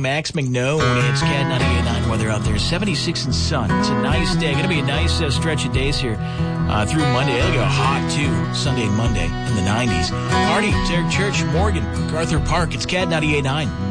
Max McNone. It's Cat 98.9 weather out there. 76 and sun. It's a nice day. Going to be a nice stretch of days here through Monday. It'll get hot, too, Sunday and Monday in the 90s. Party, it's Eric Church, Morgan, MacArthur Park. It's Cat 98.9.